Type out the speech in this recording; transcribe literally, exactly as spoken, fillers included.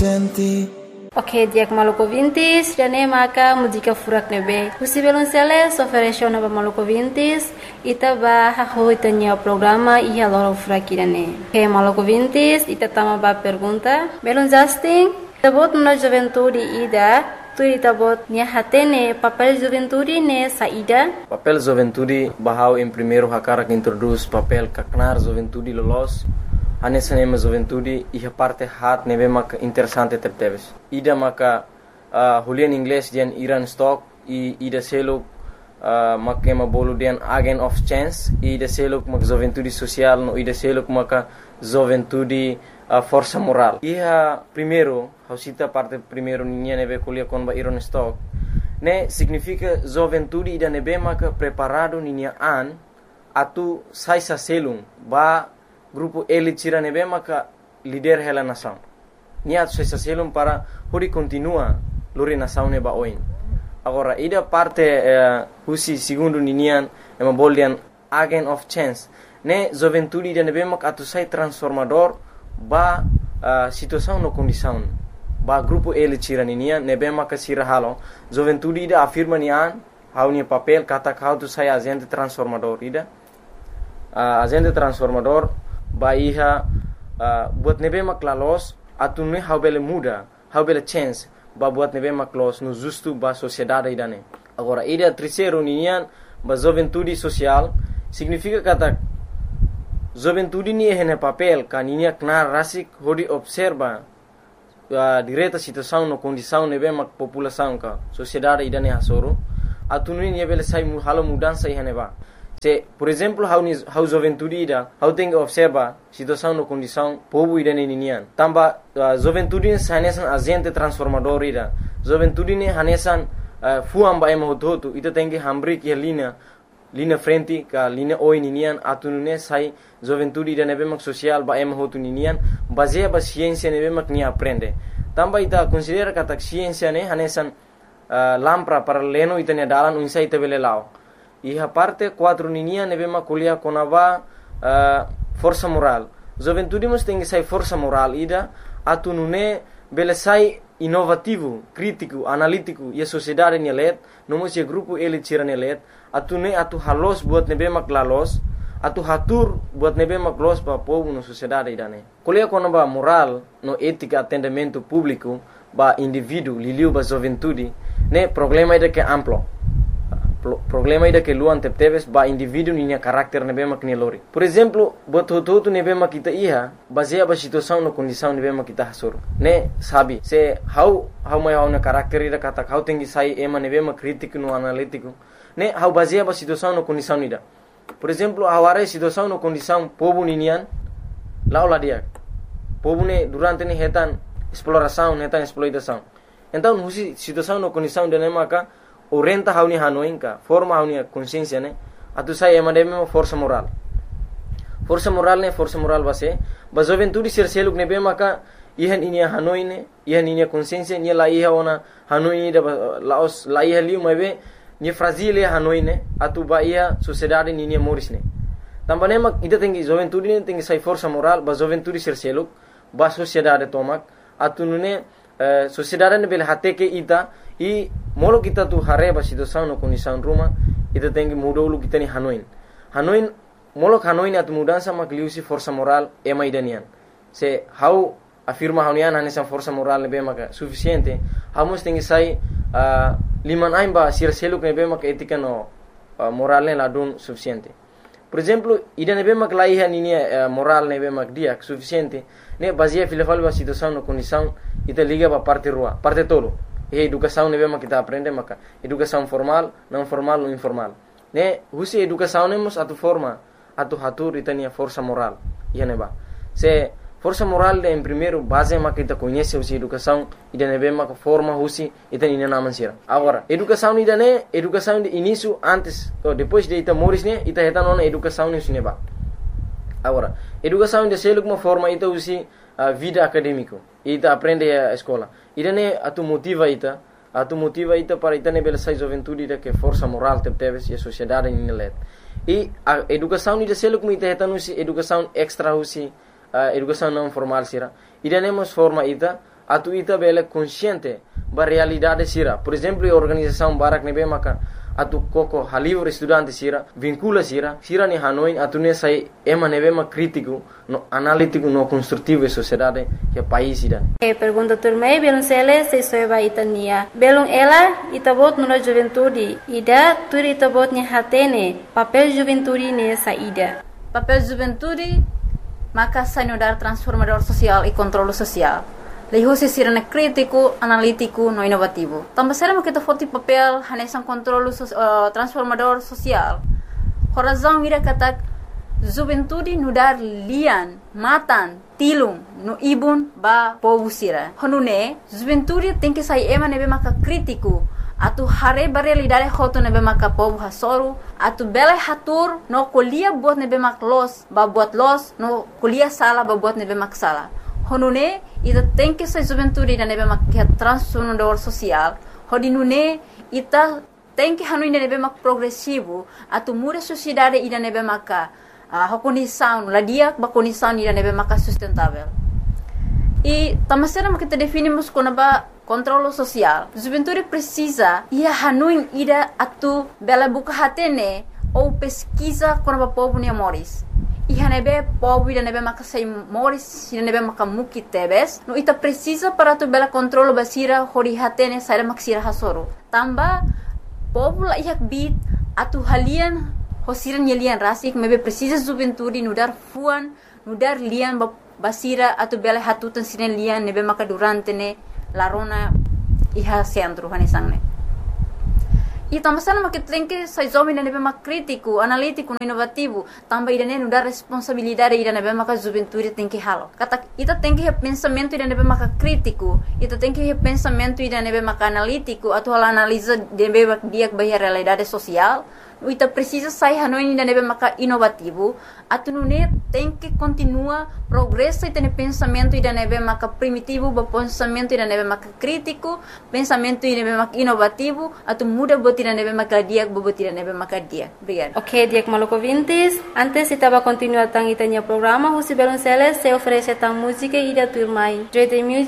gente. Ok, dia maluco vintis, jane maka música furak nebe. Husi belum sele, soferesho naba maluco vintis, ita ba hakho itanya programa iya loro furak irane. Ok, maluco vintis, ita tama ba pergunta. Belum Justin, tabot na juventude ida, tu tabot nia hatene papel juventude ne saída. Papel juventude bahau em primeiro hakara que introduz papel kaknar juventude lolos. Anessa nema juventude e a parte hat neve mak interessante tepteves. Ida maka uh, Julian English dian Iran stock e ida seluk uh, mak ema bolu dian agent of chance e ida seluk mak juventude social no ida seluk maka juventude uh, força moral. Iha primeiro, hausita parte primeiro ninha neve kulia kon ba Iran stock. Ne significa juventude ida neve maka preparado ninha an atu sai sa selung ba grupo elite tira nebe maka líder hela nação. Niat sesa selum para hori continua lori nação neba oin. Agora ida parte uh, husi segundo ninian ema boldian agent of chance. Ne juventude ida nebe maka atu sai transformador ba uh, situação no condição. Ba grupo elite tira ninian nebe maka sira halo. Juventude ida afirma nian hau ni papel kata kau tu sai agente transformador ida. Uh, agente transformador Baiha uh, buat nebe maklalos atune how bele muda, how bele chance ba buat nebe maklos no justo ba sociedade idane. Agora ida terceiro ninian ba juventude social significa kata juventude ni hene papel kaninia knar rasik hodi observa uh, direta situação no condição nebe mak população ka sociedade idane hasoro atune ni bele sai mu halo mudança ihane ba. Se, por exemplo, how ni how juventude ida, how tem que observa situação no condição povo ida ninian. Tamba uh, juventude hanesan agente transformador ida. Juventude ne hanesan uh, fuam ba ema hototo ita tem que hambrik ya linha linha frente ka linha oi ninian atunune sai juventude ida nebe mak social ba ema hotu ninian baseia ba ciência nebe mak ni aprende. Tamba ita considera kata ciência ne hanesan uh, lampra para leno ita ne dalan unsa ita bele lao. Iha parte quatro ninia nebe ma kuliah konava uh, força moral. Juventude mus tem que sai força moral ida atunune bele sai inovativo, crítico, analítico e a sociedade nelet, nomus e grupo ele tira nelet, atune atu halos buat nebe mak lalos, atu hatur buat nebe mak los pa povo no sociedade idane. Kuliah konava moral no ética atendimento público ba indivíduo liliu ba juventude, ne problema ida que amplo. Problema ida que luan tepteves ba indivíduo ninya karakter nebe mak ni lori. Por exemplo, bot hotu nebe mak kita iha baseia ba situação no condição nebe mak kita hasur. Ne sabi se how how mai how na karakter ida kata how tengi sai ema nebe mak crítico no analítico. Ne how baseia ba situação no condição ida. Por exemplo, aware situação no condição povo ninian laula dia. Povo ne durante ne hetan exploração, hetan exploitação. Então, husi situação no condição de maka orienta hauni hanoinka forma hauni consciência ne atu sai emademe força moral força moral ne força moral base ba juventude ser seluk ne be maka ihan inia hanoine ihan inia consciência ni la iha ona hanoi da laos la iha liu mebe ni fragile hanoine atu ba ia sociedade ni ni moris ne tambane mak ida tengi juventude ne tengi sai força moral ba juventude ser seluk ba sociedade tomak atu nune uh, sociedade ne bele hate ke ita e molo kita tu hareba situação no condição ruma ita tem que mudar o kita ni hanoin hanoin molo hanoin at mudança mak liusi força moral e mai danian se how afirma hanian hanesa força moral ne be maka suficiente hamos tem que sai uh, liman aimba sir seluk ne be maka etika no uh, moral ne ladun suficiente. Por exemplo, ida ne be mak laiha ni uh, moral ne be mak dia suficiente ne baseia filafal ba situação no condição ita liga ba parte rua parte tolo. E educação nebe mak kita aprende maka educação formal, não formal ou informal. Ne husi educação nemos atu forma atu hatur itania força moral. Ia neba. Se força moral de em primeiro base mak kita conhece husi educação ida nebe mak forma husi itani na mansira. Agora, educação ida ne educação de início antes ou depois de ita moris ne ita heta nona educação ne neba. Agora, educação de seluk uma forma ita husi uh, vida acadêmico. Ita aprende a escola. Ida ne atu motiva ita, atu motiva ita para ita ne bela sai juventude ida que força moral tepteves e a sociedade ni let. E a educação ida seluk mu ita heta nusi educação extra husi uh, educação não formal sira. Ida ne mos forma ita atu ita bele consciente ba realidade sira. Por exemplo, a organização Barak Nebe maka atu koko halivre estudante sira vincula sira sira ni Hanoi atu ne sai ema nebe ma crítico no analítico no construtivo e sociedade que país ida. E pergunta turmei belum sele se soeba itania belum ela itabot nuna juventude ida turi itabot ni hatene papel juventude ne saída. Papel juventude maka sanudar transformador social e controle social. Leho se sirene crítico, analítico, no inovativo. Também será que foto papel hanesan controle uh, transformador social. Horazão ira kata juventude nudar lian, matan, tilung, no ibun ba povo sira. Honune juventude tem que sair ema nebe maka crítico. Atu hare ba realidade hoto nebe maka povo hasoru. Atu bele hatur no kolia buat nebe mak los, ba buat los, no kolia sala ba buat nebe mak sala. Honune ita tem que ser juventude ida nebe mak transformador social. Hodinune ita tem que hanu ida nebe mak progressivo. Atu muda sociedade ida nebe maka uh, condição, la dia ba condição ida nebe maka sustentável. E tamasera mak kita definimos como ba controle social. Juventude precisa ia hanu ida atu bela buka hatene ou pesquisa como ba povo ni amores. Iha nebe povo ida nebe maka sei moris ida nebe maka muki tebes no ita precisa para tu bela controlo basira hori hatene saira maksira hasoro tamba povo la ihak bit atu halian hosiran yelian rasik mebe precisa juventude nudar fuan nudar lian basira atu bela hatutan sinen lian nebe maka durante ne larona iha centro hanesangne. E tamasana mak tem que sai zomi na nebe mak crítico, analítico, inovativo, também ida ne dar responsabilidade ida nebe mak juventude tem que halo. Kata ita tem que pensamento ida nebe mak crítico, ita tem que pensamento ida nebe mak analítico, atau analisa nebe mak dia bahia realidade social. Ita precisa sair hanoi ida nebe mak inovativo, atu nune tem que continua progresso ita ne pensamento ida nebe mak primitivo, ba pensamento ida nebe mak crítico, pensamento ida nebe mak inovativo, atu muda ida nebe maka dia bobot ida nebe maka dia. Obrigada. Ok, Diak Maluco Vintes. Antes estava continuar tang itanya programa, Husi Belonceles se oferece tang música ida turmai. Joy the music.